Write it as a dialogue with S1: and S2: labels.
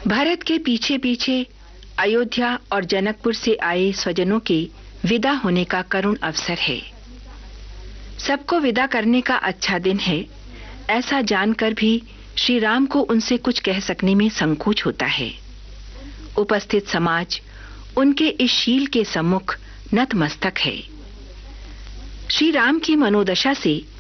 S1: भरत के पीछे पीछे अयोध्या और जनकपुर से आए स्वजनों के विदा होने का करुण अवसर है। सबको विदा करने का अच्छा दिन है, ऐसा जानकर भी श्री राम को उनसे कुछ कह सकने में संकोच होता है। उपस्थित समाज उनके इस शील के सम्मुख नतमस्तक है। श्री राम की मनोदशा से